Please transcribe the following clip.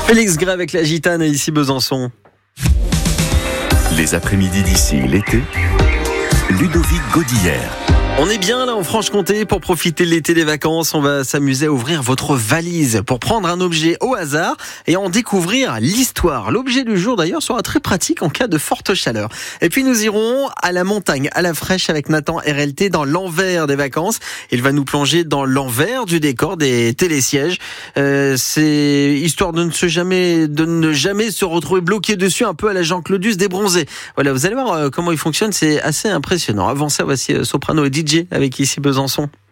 Félix Gray avec la gitane et ici Besançon. Les après-midi d'ici l'été, Ludovic Gaudière. On est bien là en Franche-Comté pour profiter de l'été des vacances. On va s'amuser à ouvrir votre valise pour prendre un objet au hasard et en découvrir l'histoire. L'objet du jour d'ailleurs sera très pratique en cas de forte chaleur. Et puis nous irons à la montagne, à la fraîche avec Nathan RLT dans l'envers des vacances. Il va nous plonger dans l'envers du décor des télésièges. C'est histoire de ne jamais se retrouver bloqué dessus, un peu à la Jean-Claudius débronzé. Voilà, vous allez voir comment il fonctionne, c'est assez impressionnant. Avant ça, voici Soprano et DJ avec ici Besançon.